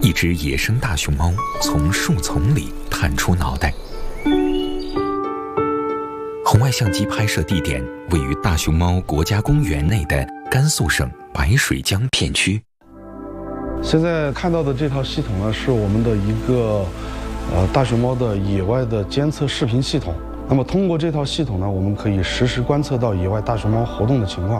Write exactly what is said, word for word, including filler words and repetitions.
一只野生大熊猫从树丛里探出脑袋。红外相机拍摄地点位于大熊猫国家公园内的甘肃省白水江片区。 现在看到的这套系统呢，是我们的一个呃大熊猫的野外的监测视频系统。那么通过这套系统呢，我们可以实时观测到野外大熊猫活动的情况。